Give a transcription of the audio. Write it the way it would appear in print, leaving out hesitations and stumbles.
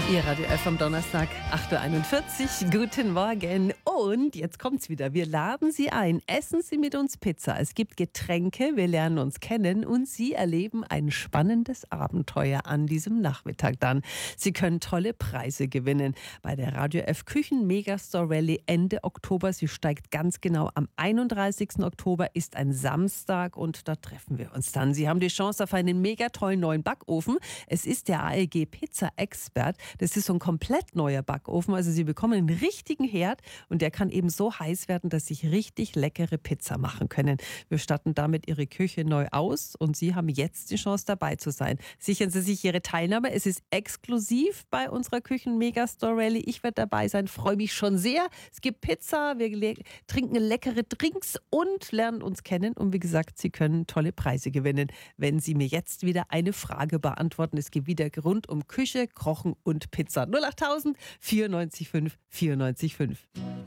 Ihr Radio F am Donnerstag, 8.41 Uhr. Guten Morgen. Und jetzt kommt's wieder. Wir laden Sie ein. Essen Sie mit uns Pizza. Es gibt Getränke, wir lernen uns kennen und Sie erleben ein spannendes Abenteuer an diesem Nachmittag dann. Sie können tolle Preise gewinnen bei der Radio F Küchen Megastore Rallye Ende Oktober. Sie steigt ganz genau am 31. Oktober, ist ein Samstag und da treffen wir uns dann. Sie haben die Chance auf einen mega tollen neuen Backofen. Es ist der AEG Pizza Expert. Das ist so ein komplett neuer Backofen. Also Sie bekommen einen richtigen Herd und der kann eben so heiß werden, dass Sie richtig leckere Pizza machen können. Wir statten damit Ihre Küche neu aus und Sie haben jetzt die Chance dabei zu sein. Sichern Sie sich Ihre Teilnahme. Es ist exklusiv bei unserer Küchen Megastore Rallye. Ich werde dabei sein, freue mich schon sehr. Es gibt Pizza, wir trinken leckere Drinks und lernen uns kennen. Und wie gesagt, Sie können tolle Preise gewinnen, wenn Sie mir jetzt wieder eine Frage beantworten. Es geht wieder rund um Küche, Kochen und Pizza. 08000 94 5 94 5.